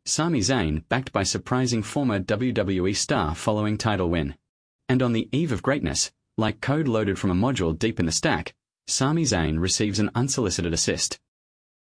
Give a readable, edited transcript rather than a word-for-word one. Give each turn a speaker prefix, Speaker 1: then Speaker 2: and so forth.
Speaker 1: Sami Zayn backed by surprising former WWE star following title win. And on the eve of greatness, like code loaded from a module deep in the stack, Sami Zayn receives an unsolicited assist.